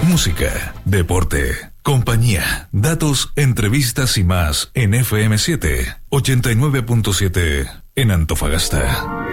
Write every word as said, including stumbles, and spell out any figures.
Música, deporte, compañía, datos, entrevistas y más en F M siete, ochenta y nueve punto siete en Antofagasta.